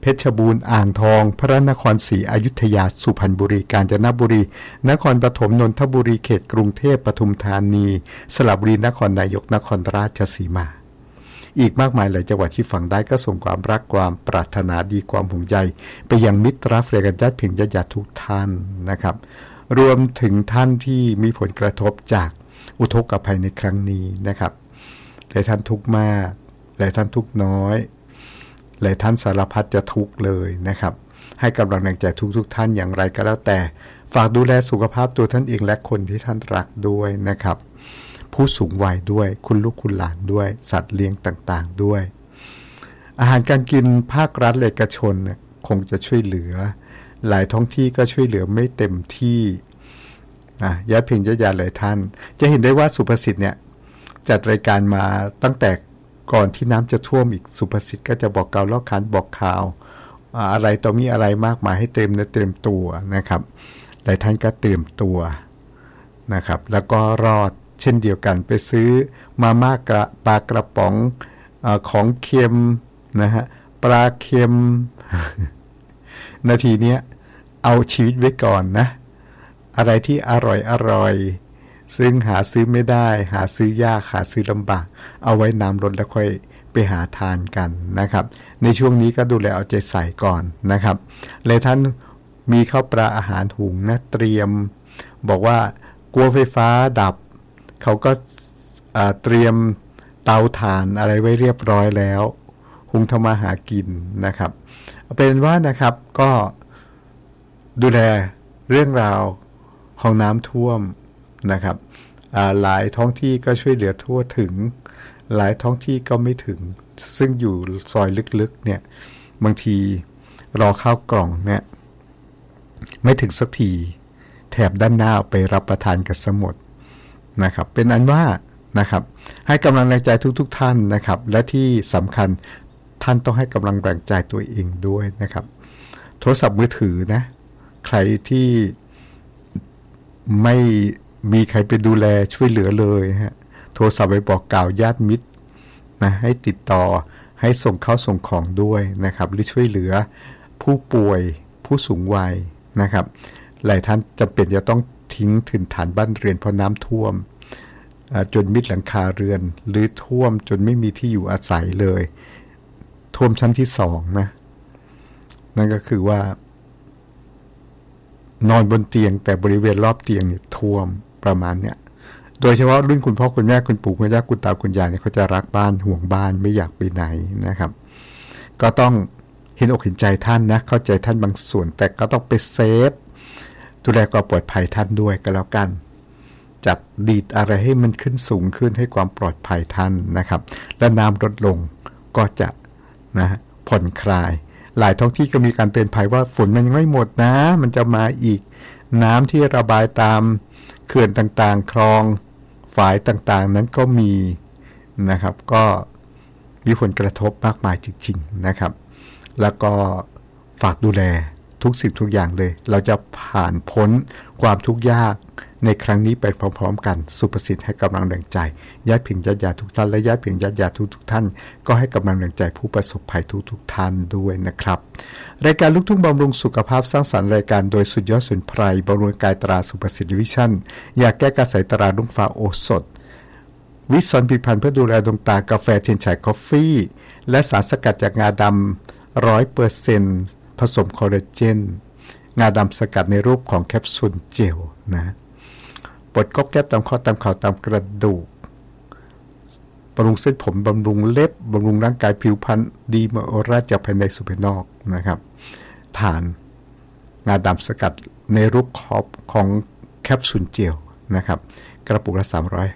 ชรบูรณ์อ่างทองพระนครศรีอยุธยาสุพรรณบุรีกาญจนบุรีนครปฐมนนทบุรีเขตกรุงเทพปทุมธานีสระบุรีนครนายกนครราชสีมาอีกมากมายหลายจังหวัดที่ฟังได้ก็ส่งความรักความปรารถนาดีความห่วงใยไปยังมิตรรักเพื่อนญาติเพียงญาติทุกท่านนะครับรวมถึงท่านที่มีผลกระทบจากอุทกภัยในครั้งนี้นะครับหลายท่านทุกข์มากหลายท่านทุกข์น้อยหลายท่านสารพัดจะทุกข์เลยนะครับให้กำลังใจทุกท่านอย่างไรก็แล้วแต่ฝากดูแลสุขภาพตัวท่านเองและคนที่ท่านรักด้วยนะครับผู้สูงวัยด้วยคุณลูกคุณหลานด้วยสัตว์เลี้ยงต่างๆด้วยอาหารการกินภาครัฐเอกชนคงจะช่วยเหลือหลายท้องที่ก็ช่วยเหลือไม่เต็มที่ญาติเพียงญาติหลายท่านจะเห็นได้ว่าสุภสิทธิ์เนี่ยจัดรายการมาตั้งแต่ก่อนที่น้ำจะท่วมอีกสุภสิทธิ์ก็จะบอกเกล่าวเล่าขานบอกข่าวอะไรต่อมีอะไรมากมายให้เตรียมเนื้อเตรียมตัวนะครับหลายท่านก็เตรียมตัวนะครับแล้วก็รอดเช่นเดียวกันไปซื้อมาม่าปลากระป๋องของเค็มนะฮะปลาเค็ม นาทีเนี้ยเอาชีวิตไว้ก่อนนะอะไรที่อร่อยซึ่งหาซื้อไม่ได้หาซื้อยากหาซื้อลำบากเอาไว้น้ำลดแล้วค่อยไปหาทานกันนะครับในช่วงนี้ก็ดูแลเอาใจใส่ก่อนนะครับเลยท่านมีข้าวปลาอาหารหุงนะเตรียมบอกว่ากลัวไฟฟ้าดับเขาก็เตรียมเตาถ่านอะไรไว้เรียบร้อยแล้วหุงทำมาหากินนะครับเป็นว่านะครับก็ดูแลเรื่องราวของน้ำท่วมนะครับหลายท้องที่ก็ช่วยเหลือทั่วถึงหลายท้องที่ก็ไม่ถึงซึ่งอยู่ซอยลึกๆเนี่ยบางทีรอข้าวกล่องเนี่ยไม่ถึงสักทีแถบด้านหน้าไปรับประทานกันสมดนะครับเป็นอันว่านะครับให้กำลังใจทุกท่านนะครับและที่สำคัญท่านต้องให้กำลังใจตัวเองด้วยนะครับโทรศัพท์มือถือนะใครที่ไม่มีใครไปดูแลช่วยเหลือเลยฮะโทรศัพท์ไปบอกกล่าวญาติมิตรนะให้ติดต่อให้ส่งข้าวส่งของด้วยนะครับหรือช่วยเหลือผู้ป่วยผู้สูงวัยนะครับหลายท่านจำเป็นจะต้องทิ้งถิ่นฐานบ้านเรือนเพราะน้ำท่วมจนมิดหลังคาเรือนหรือท่วมจนไม่มีที่อยู่อาศัยเลยท่วมชั้นที่2นะนั่นก็คือว่านอนบนเตียงแต่บริเวณรอบเตียงเนี่ยท่วมประมาณเนี้ยโดยเฉพาะรุ่นคุณพ่อคุณแม่คุณปู่คุณย่าคุณตาคุณยายเนี่ยเขาจะรักบ้านห่วงบ้านไม่อยากไปไหนนะครับก็ต้องเห็นอกเห็นใจท่านนะเข้าใจท่านบางส่วนแต่ก็ต้องไปเซฟดูแลความปลอดภัยท่านด้วยก็แล้วกันจัดดีดอะไรให้มันขึ้นสูงขึ้นให้ความปลอดภัยท่านนะครับและน้ำลดลงก็จะนะผ่อนคลายหลายท้องที่ก็มีการเตือนภัยว่าฝนมันยังไม่หมดนะมันจะมาอีกน้ำที่ระบายตามเขื่อนต่างๆคลองฝายต่างๆนั้นก็มีนะครับก็มีผลกระทบมากมายจริงๆนะครับแล้วก็ฝากดูแลทุกสิ่งทุกอย่างเลยเราจะผ่านพ้นความทุกข์ยากในครั้งนี้ไปพร้อมๆกันสุภสิทธิ์ให้กำลังแรงใจญาติเพียงญาติทุกท่านและญาติเพียงญาติทุกท่านก็ให้กำลังแรงใจผู้ประสบภัยทุกท่านด้วยนะครับรายการลูกทุ่งบำรุงสุขภาพสร้างสรรค์รายการโดยสุดยอดสมุนไพรบำรุงกายตราสุภสิทธิ์วิชั่นยาแก้กระสายตราลุงฟ้าโอสถวิสอนผลิตภัณฑ์เพื่อดูแลดวงตากาแฟเทียนฉายกาแฟและสารสกัดจากงาดำ 100% ผสมคอลลาเจนงาดำสกัดในรูปของแคปซูลเจลนะปลดก๊อบแก๊บตามข้อตามเข่าตามกระดูกบำรุงเส้นผมบำรุงเล็บบำรุงร่างกายผิวพรรณดีมาออร่าจากภายในสู่ภายนอกนะครับทานงาดำสกัดในรูปของแคปซูลเจลนะครับกระปุกละ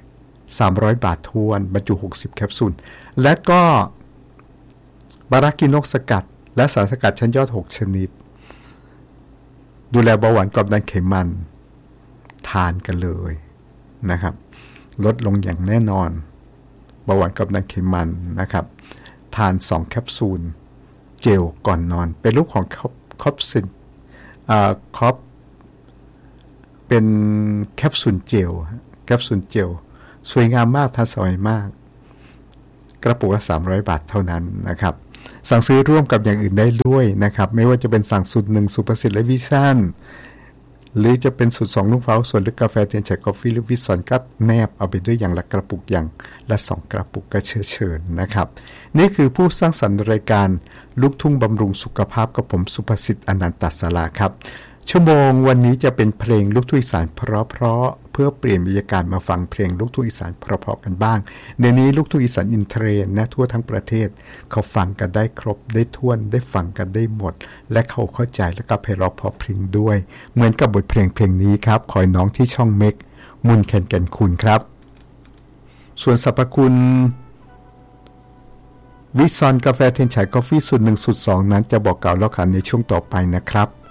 300 บาททวนบรรจุ60แคปซูลและก็บารากินกสกัดและสารสกัดชั้นยอด6ชนิดดูแลเบาหวานความดันไขมันทานกันเลยนะครับลดลงอย่างแน่นอนเบาหวานความดันไขมันนะครับทาน2แคปซูลเจลก่อนนอนเป็นรูปของคอปซินคอปเป็นแคปซูลเจลสวยงามมากทันสมัยมากกระปุกละ300 บาทเท่านั้นนะครับสั่งซื้อร่วมกับอย่างอื่นได้ด้วยนะครับไม่ว่าจะเป็นสั่งสูตร1สูตรประสิทธิ์และวิชั่นหรือจะเป็นสูตร2นุ่งฟ้าส่วนหรือกาแฟเทียนแฉกกาแฟหรือวิสอนก็แนบเอาไปด้วยอย่างละกระปุกอย่างละ2กระปุกก็เชิญนะครับนี่คือผู้สร้างสรรค์รายการลูกทุ่งบำรุงสุขภาพกับผมสุภสิทธิ์อนันตศาลาครับชั่วโมงวันนี้จะเป็นเพลงลูกทุ่งอีสานเพราะเพื่อเปลี่ยนบรรยากาศมาฟังเพลงลูกทุ่งอีสานเพราะๆกันบ้างในนี้ลูกทุ่งอีสานอินเทรนด์นะทั่วทั้งประเทศเขาฟังกันได้ครบได้ถ้วนได้ฟังกันได้หมดและเขาเข้าใจและก็ไพเราะเพราะพริ้งด้วยเหมือนกับบทเพลงนี้ครับขอยน้องที่ช่องเม็กมุนแคนแก่นคุณครับส่วนสรรพคุณวิซอนกาแฟเทียนฉายกาแฟสูตร1สูตร2นั้นจะบอกกล่าวเล่าขานในช่วงต่อไปนะครับ